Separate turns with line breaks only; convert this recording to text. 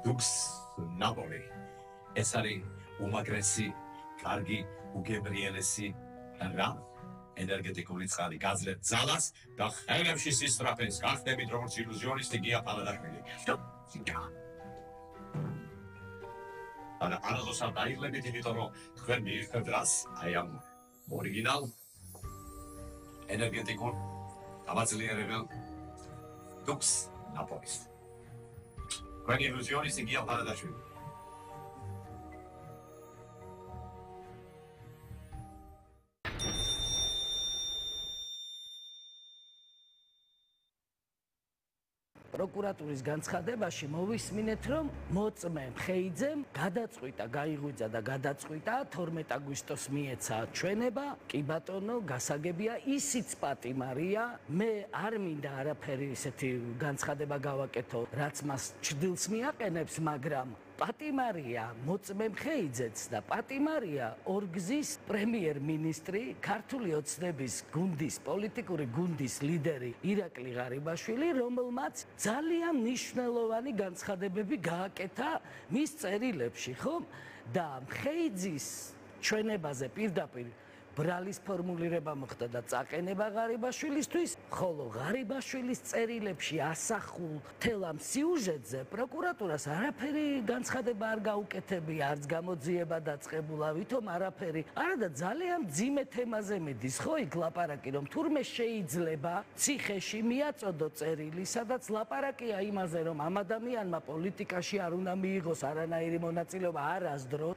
Dux Napoli. ეს არის უმაგრესი, კარგი, უგებრიელესი რა ენერგეტიკული წყალი გაძლევ ძალას და ხელებში სისწრაფეს გახდებით როგორც ილუზიონისტი გია პალადაშვილი. არასდროს არ დაიღლებით, იმიტომ რომ თქვენ მიიღებთ რას, აი ამ ორიგინალ ენერგეტიკულ გამაძლიერებელ Dux Napolis. Თქვენი ილუზიონისტი გია პალადაშვილი.
პროკურატურის განცხადებაში მოვისმინეთ, რომ მოწმე მხეიძემ გადაწყვიტა, გაიღვიძა და გადაწყვიტა 12 აგვისტოს მიეცა ჩვენება, კი ბატონო, გასაგებია, ისიც პატიმარია, მე არ მინდა არაფერი ისეთი განცხადება გავაკეთო, რაც მას ჩრდილს მიაყენებს, მაგრამ პატიმარია მოწმე მხეიძეც და პატიმარია ორგზის პრემიერ-მინისტრი, ქართული ოცნების გუნდის, პოლიტიკური გუნდის ლიდერი ირაკლი ღარიბაშვილი, რომელმაც ძალიან მნიშვნელოვანი განცხადებები გააკეთა მის წერილებში, ხომ? და მხეიძის ჩვენებაზე პირდაპირ ბრალის ფორმულირება მოხდა და წაყენება ღარიბაშვილისთვის, ხოლო ღარიბაშვილის წერილებში ასახულ მთელ ამ სიუჟეტზე პროკურატურას არაფერი განცხადება არ გაუკეთებია, არც გამოძიება დაწყებულა, ვითომ არაფერი. არა და ძალიან მძიმე თემაზე მიდის, ხო, იქ ლაპარაკი, რომ თურმე შეიძლება ციხეში მიაწოდო წერილი, სადაც ლაპარაკია იმაზე, რომ ამ ადამიანმა პოლიტიკაში არ უნდა მიიღოს არანაირი მონაწილეობა არასდროს